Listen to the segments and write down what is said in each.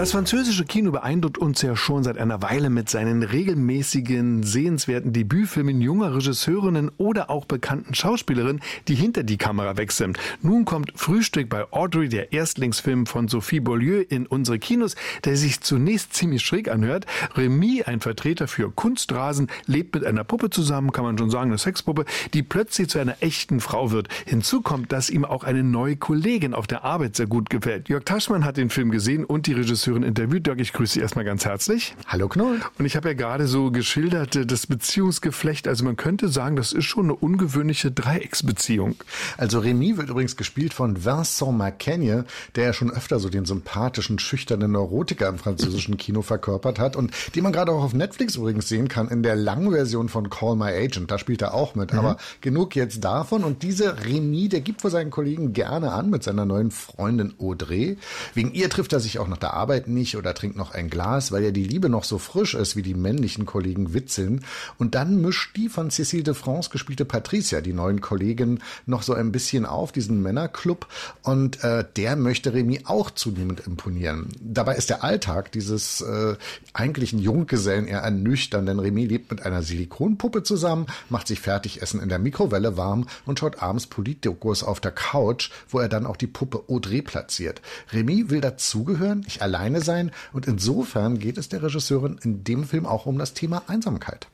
Das französische Kino beeindruckt uns ja schon seit einer Weile mit seinen regelmäßigen, sehenswerten Debütfilmen junger Regisseurinnen oder auch bekannten Schauspielerinnen, die hinter die Kamera wechseln. Nun kommt Frühstück bei Audrey, der Erstlingsfilm von Sophie Beaulieu, in unsere Kinos, der sich zunächst ziemlich schräg anhört. Remy, ein Vertreter für Kunstrasen, lebt mit einer Puppe zusammen, kann man schon sagen, eine Sexpuppe, die plötzlich zu einer echten Frau wird. Hinzu kommt, dass ihm auch eine neue Kollegin auf der Arbeit sehr gut gefällt. Jörg Taschmann hat den Film gesehen und die Regisseurin interviewt. Jörg, ich grüße Sie erstmal ganz herzlich. Hallo Knoll. Und ich habe ja gerade so geschildert, das Beziehungsgeflecht. Also man könnte sagen, das ist schon eine ungewöhnliche Dreiecksbeziehung. Also Remy wird übrigens gespielt von Vincent Macaigne, der ja schon öfter so den sympathischen, schüchternen Neurotiker im französischen Kino verkörpert hat und den man gerade auch auf Netflix übrigens sehen kann in der langen Version von Call My Agent. Da spielt er auch mit. Aber genug jetzt davon. Und diese Remy, der gibt vor seinen Kollegen gerne an mit seiner neuen Freundin Audrey. Wegen ihr trifft er sich auch nach der Arbeit nicht oder trinkt noch ein Glas, weil ja die Liebe noch so frisch ist, wie die männlichen Kollegen witzeln. Und dann mischt die von Cécile de France gespielte Patricia, die neuen Kollegin, noch so ein bisschen auf, diesen Männerclub. Und der möchte Remy auch zunehmend imponieren. Dabei ist der Alltag dieses eigentlichen Junggesellen eher ernüchternd, denn Remy lebt mit einer Silikonpuppe zusammen, macht sich Fertigessen in der Mikrowelle warm und schaut abends Politdokus auf der Couch, wo er dann auch die Puppe Audrey platziert. Remy will dazugehören, nicht alleine sein, und insofern geht es der Regisseurin in dem Film auch um das Thema Einsamkeit.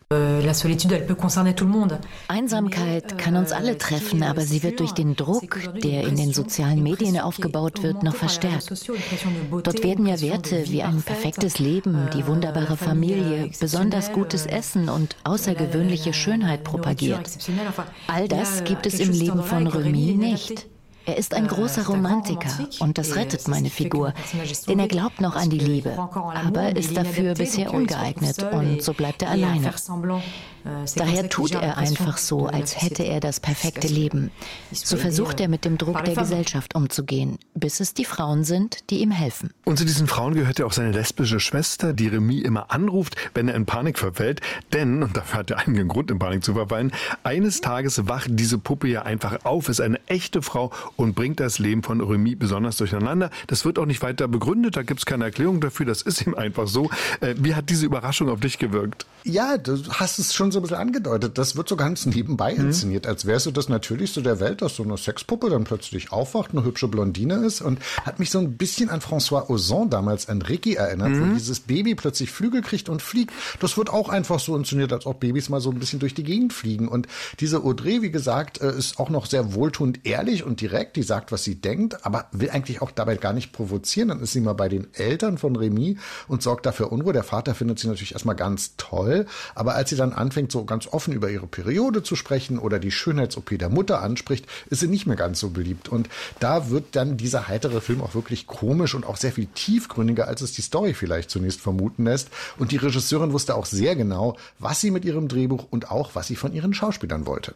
Einsamkeit kann uns alle treffen, aber sie wird durch den Druck, der in den sozialen Medien aufgebaut wird, noch verstärkt. Dort werden ja Werte wie ein perfektes Leben, die wunderbare Familie, besonders gutes Essen und außergewöhnliche Schönheit propagiert. All das gibt es im Leben von Remy nicht. Er ist ein großer Romantiker und das rettet meine Figur, denn er glaubt noch an die Liebe, aber ist dafür bisher ungeeignet und so bleibt er alleine. Daher tut er einfach so, als hätte er das perfekte Leben. So versucht er mit dem Druck der Gesellschaft umzugehen, bis es die Frauen sind, die ihm helfen. Und zu diesen Frauen gehört ja auch seine lesbische Schwester, die Remy immer anruft, wenn er in Panik verfällt. Denn, und dafür hat er einen Grund, in Panik zu verfallen, eines Tages wacht diese Puppe ja einfach auf, ist eine echte Frau und bringt das Leben von Remy besonders durcheinander. Das wird auch nicht weiter begründet, da gibt es keine Erklärung dafür, das ist ihm einfach so. Wie hat diese Überraschung auf dich gewirkt? Ja, du hast es schon so ein bisschen angedeutet. Das wird so ganz nebenbei inszeniert, als wäre so das Natürlichste der Welt, dass so eine Sexpuppe dann plötzlich aufwacht, eine hübsche Blondine ist, und hat mich so ein bisschen an François Ozon damals an Ricky erinnert, wo dieses Baby plötzlich Flügel kriegt und fliegt. Das wird auch einfach so inszeniert, als ob Babys mal so ein bisschen durch die Gegend fliegen. Und diese Audrey, wie gesagt, ist auch noch sehr wohltuend ehrlich und direkt. Die sagt, was sie denkt, aber will eigentlich auch dabei gar nicht provozieren. Dann ist sie mal bei den Eltern von Remy und sorgt dafür Unruhe. Der Vater findet sie natürlich erstmal ganz toll, aber als sie dann anfängt, so ganz offen über ihre Periode zu sprechen oder die Schönheits-OP der Mutter anspricht, ist sie nicht mehr ganz so beliebt. Und da wird dann dieser heitere Film auch wirklich komisch und auch sehr viel tiefgründiger, als es die Story vielleicht zunächst vermuten lässt. Und die Regisseurin wusste auch sehr genau, was sie mit ihrem Drehbuch und auch, was sie von ihren Schauspielern wollte.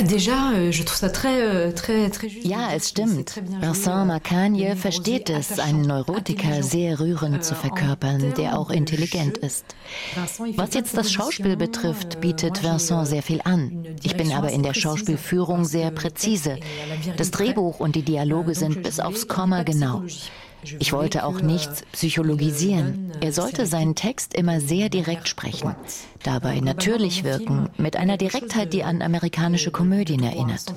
Ja, es stimmt. Vincent Macaigne versteht es, einen Neurotiker sehr rührend zu verkörpern, der auch intelligent ist. Was jetzt das Schauspiel betrifft, bietet Vincent sehr viel an. Ich bin aber in der Schauspielführung sehr präzise. Das Drehbuch und die Dialoge sind bis aufs Komma genau. Ich wollte auch nichts psychologisieren. Er sollte seinen Text immer sehr direkt sprechen, dabei natürlich wirken, mit einer Direktheit, die an amerikanische Komödien erinnert.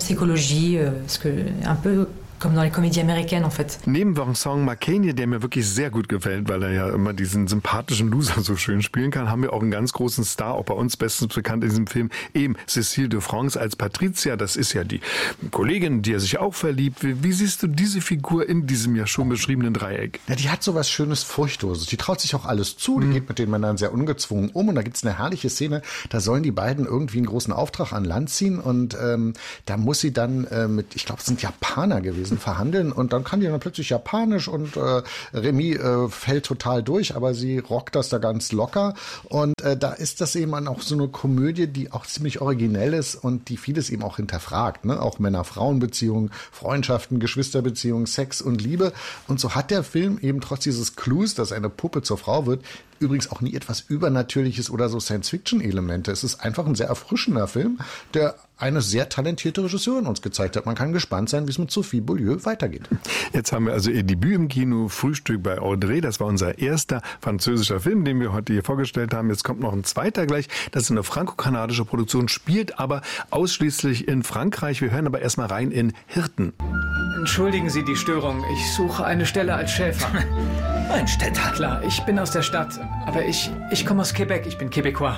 Comme dans les comédies américaines, en fait. Neben Vincent Macaigne, der mir wirklich sehr gut gefällt, weil er ja immer diesen sympathischen Loser so schön spielen kann, haben wir auch einen ganz großen Star, auch bei uns bestens bekannt in diesem Film, eben Cécile de France als Patricia. Das ist ja die Kollegin, die er sich auch verliebt. Wie siehst du diese Figur in diesem ja schon beschriebenen Dreieck? Ja, die hat so was Schönes, Furchtloses. Die traut sich auch alles zu. Die geht mit den Männern sehr ungezwungen um. Und da gibt's eine herrliche Szene, da sollen die beiden irgendwie einen großen Auftrag an Land ziehen. Und da muss sie dann mit, ich glaube, es sind Japaner gewesen, verhandeln, und dann kann die dann plötzlich Japanisch und Remy fällt total durch, aber sie rockt das da ganz locker, und da ist das eben auch so eine Komödie, die auch ziemlich originell ist und die vieles eben auch hinterfragt, ne? Auch Männer-Frauen-Beziehungen, Freundschaften, Geschwisterbeziehungen, Sex und Liebe, und so hat der Film eben trotz dieses Clues, dass eine Puppe zur Frau wird, übrigens auch nie etwas Übernatürliches oder so Science-Fiction-Elemente. Es ist einfach ein sehr erfrischender Film, der eine sehr talentierte Regisseurin uns gezeigt hat. Man kann gespannt sein, wie es mit Sophie Beaulieu weitergeht. Jetzt haben wir also ihr Debüt im Kino, Frühstück bei Audrey. Das war unser erster französischer Film, den wir heute hier vorgestellt haben. Jetzt kommt noch ein zweiter gleich. Das ist eine franco-kanadische Produktion, spielt aber ausschließlich in Frankreich. Wir hören aber erstmal rein in Hirten. Entschuldigen Sie die Störung. Ich suche eine Stelle als Schäfer. Ein Städter. Klar, ich bin aus der Stadt. Aber ich komme aus Quebec. Ich bin Québécois.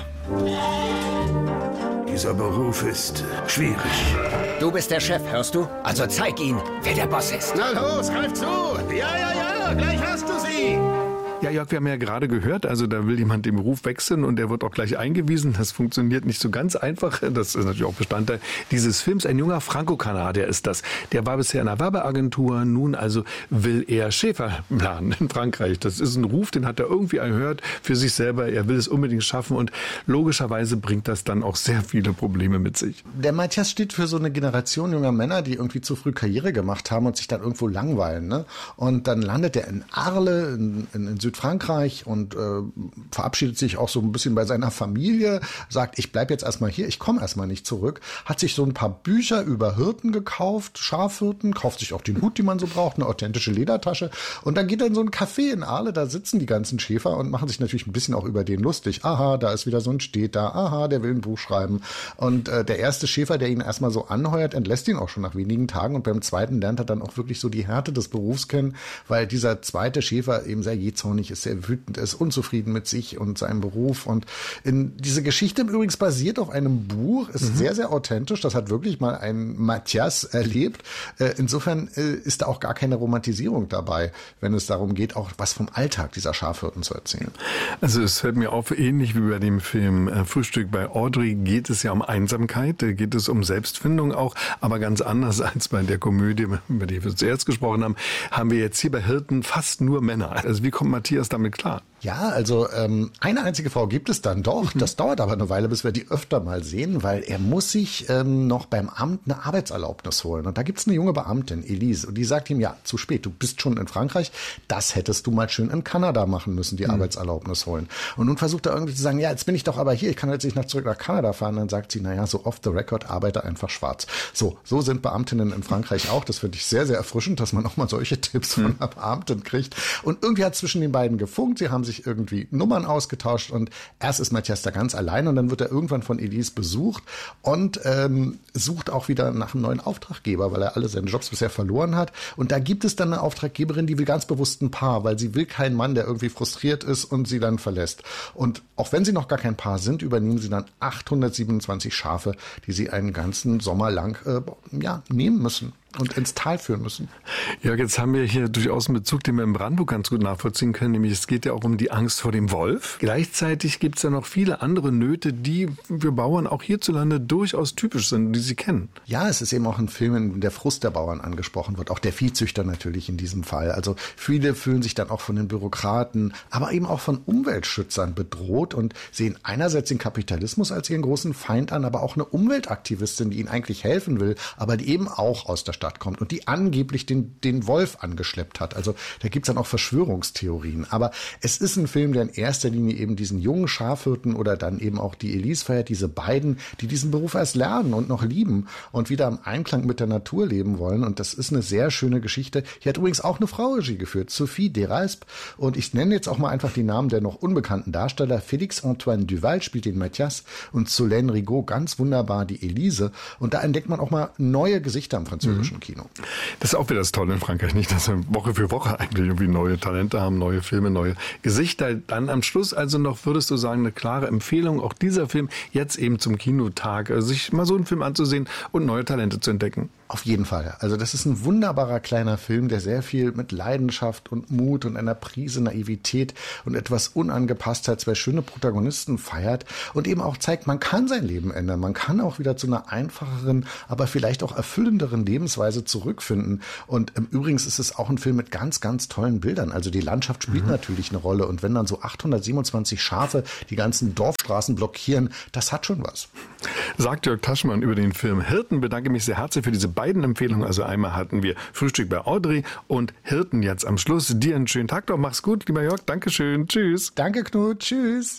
Dieser Beruf ist schwierig. Du bist der Chef, hörst du? Also zeig ihn, wer der Boss ist. Na los, greif zu! Ja, gleich hast du sie! Ja, Jörg, wir haben ja gerade gehört, also da will jemand den Beruf wechseln und der wird auch gleich eingewiesen. Das funktioniert nicht so ganz einfach. Das ist natürlich auch Bestandteil dieses Films. Ein junger Franco-Kanadier ist das. Der war bisher in einer Werbeagentur, nun also will er Schäfer planen in Frankreich. Das ist ein Ruf, den hat er irgendwie erhört für sich selber. Er will es unbedingt schaffen und logischerweise bringt das dann auch sehr viele Probleme mit sich. Der Mathias steht für so eine Generation junger Männer, die irgendwie zu früh Karriere gemacht haben und sich dann irgendwo langweilen. Ne? Und dann landet er in Arles, in Südfrankreich und verabschiedet sich auch so ein bisschen bei seiner Familie, sagt, ich bleib jetzt erstmal hier, ich komme erstmal nicht zurück, hat sich so ein paar Bücher über Hirten gekauft, Schafhirten, kauft sich auch den Hut, den man so braucht, eine authentische Ledertasche und dann geht er in so ein Café in Arles, da sitzen die ganzen Schäfer und machen sich natürlich ein bisschen auch über den lustig. Aha, da ist wieder so ein Städter, aha, der will ein Buch schreiben und der erste Schäfer, der ihn erstmal so anheuert, entlässt ihn auch schon nach wenigen Tagen und beim zweiten lernt er dann auch wirklich so die Härte des Berufs kennen, weil dieser zweite Schäfer eben sehr jähzornig ist, sehr wütend ist, unzufrieden mit sich und seinem Beruf. Und diese Geschichte übrigens basiert auf einem Buch, ist sehr, sehr authentisch. Das hat wirklich mal ein Mathias erlebt. Insofern ist da auch gar keine Romantisierung dabei, wenn es darum geht, auch was vom Alltag dieser Schafhirten zu erzählen. Also es fällt mir auf, ähnlich wie bei dem Film Frühstück bei Audrey geht es ja um Einsamkeit, geht es um Selbstfindung auch, aber ganz anders als bei der Komödie, über die wir zuerst gesprochen haben, haben wir jetzt hier bei Hirten fast nur Männer. Also wie kommt Matthias damit klar? Ja, also eine einzige Frau gibt es dann doch. Das dauert aber eine Weile, bis wir die öfter mal sehen, weil er muss sich noch beim Amt eine Arbeitserlaubnis holen. Und da gibt's eine junge Beamtin, Elise, und die sagt ihm, ja, zu spät, du bist schon in Frankreich, das hättest du mal schön in Kanada machen müssen, die Arbeitserlaubnis holen. Und nun versucht er irgendwie zu sagen, ja, jetzt bin ich doch aber hier, ich kann jetzt nicht zurück nach Kanada fahren. Dann sagt sie, naja, so off the record, arbeite einfach schwarz. So sind Beamtinnen in Frankreich auch. Das finde ich sehr, sehr erfrischend, dass man auch mal solche Tipps von einer Beamtin kriegt. Und irgendwie hat zwischen den beiden gefunkt, sie haben sich irgendwie Nummern ausgetauscht und erst ist Mathias da ganz allein und dann wird er irgendwann von Elise besucht und sucht auch wieder nach einem neuen Auftraggeber, weil er alle seine Jobs bisher verloren hat. Und da gibt es dann eine Auftraggeberin, die will ganz bewusst ein Paar, weil sie will keinen Mann, der irgendwie frustriert ist und sie dann verlässt. Und auch wenn sie noch gar kein Paar sind, übernehmen sie dann 827 Schafe, die sie einen ganzen Sommer lang nehmen müssen und ins Tal führen müssen. Ja, jetzt haben wir hier durchaus einen Bezug, den wir in Brandenburg ganz gut nachvollziehen können, nämlich es geht ja auch um die Angst vor dem Wolf. Gleichzeitig gibt es ja noch viele andere Nöte, die für Bauern auch hierzulande durchaus typisch sind, die sie kennen. Ja, es ist eben auch ein Film, in dem der Frust der Bauern angesprochen wird, auch der Viehzüchter natürlich in diesem Fall. Also viele fühlen sich dann auch von den Bürokraten, aber eben auch von Umweltschützern bedroht und sehen einerseits den Kapitalismus als ihren großen Feind an, aber auch eine Umweltaktivistin, die ihnen eigentlich helfen will, aber die eben auch aus der Stadt kommt und die angeblich den Wolf angeschleppt hat. Also da gibt's dann auch Verschwörungstheorien. Aber es ist ein Film, der in erster Linie eben diesen jungen Schafhirten oder dann eben auch die Elise feiert, diese beiden, die diesen Beruf erst lernen und noch lieben und wieder im Einklang mit der Natur leben wollen. Und das ist eine sehr schöne Geschichte. Hier hat übrigens auch eine Frau Regie geführt, Sophie Deraspe. Und ich nenne jetzt auch mal einfach die Namen der noch unbekannten Darsteller. Félix-Antoine Duval spielt den Mathias und Solène Rigaud ganz wunderbar die Elise. Und da entdeckt man auch mal neue Gesichter im französischen Kino. Das ist auch wieder das Tolle in Frankreich, nicht, dass wir Woche für Woche eigentlich irgendwie neue Talente haben, neue Filme, neue Gesichter. Dann am Schluss also noch, würdest du sagen, eine klare Empfehlung, auch dieser Film jetzt eben zum Kinotag, also sich mal so einen Film anzusehen und neue Talente zu entdecken. Auf jeden Fall. Also das ist ein wunderbarer kleiner Film, der sehr viel mit Leidenschaft und Mut und einer Prise Naivität und etwas Unangepasstheit zwei schöne Protagonisten feiert und eben auch zeigt, man kann sein Leben ändern. Man kann auch wieder zu einer einfacheren, aber vielleicht auch erfüllenderen Lebensweise zurückfinden. Und übrigens ist es auch ein Film mit ganz, ganz tollen Bildern. Also die Landschaft spielt natürlich eine Rolle. Und wenn dann so 827 Schafe die ganzen Dorfstraßen blockieren, das hat schon was. Sagt Jörg Taschmann über den Film Hirten. Bedanke mich sehr herzlich für diese beiden Empfehlungen. Also einmal hatten wir Frühstück bei Audrey und Hirten jetzt am Schluss. Dir einen schönen Tag noch. Mach's gut, lieber Jörg. Dankeschön. Tschüss. Danke, Knut. Tschüss.